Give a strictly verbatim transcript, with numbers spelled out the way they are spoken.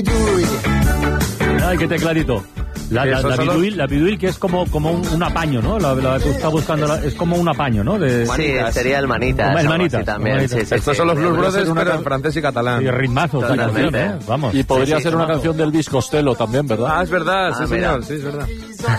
Ay, qué tecladito. La, la, la, biduil, la biduil que es como, como un, un apaño, ¿no? La, la que está buscando la, es como un apaño, ¿no? De, sí, sería el Manitas. El Manitas también. Manitas. Sí, sí, Estos sí, son los Blues Brothers, una pero en francés y catalán. Y ritmazos la canción, ¿eh? Vamos. Y podría sí, sí, ser una temazo. canción del Elvis Costello también, ¿verdad? Ah, es verdad, Ah, sí, mira. señor, sí, es verdad.